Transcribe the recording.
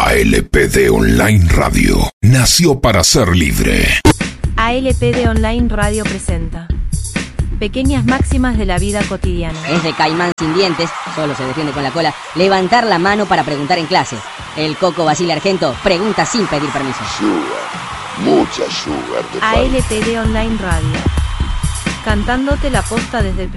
ALPD Online Radio nació para ser libre. ALPD Online Radio presenta pequeñas máximas de la vida cotidiana. Es de caimán sin dientes, solo se defiende con la cola, levantar la mano para preguntar en clase. El Coco Basile Argento pregunta sin pedir permiso. Sugar, mucha sugar. ALPD Online Radio, cantándote la posta desde el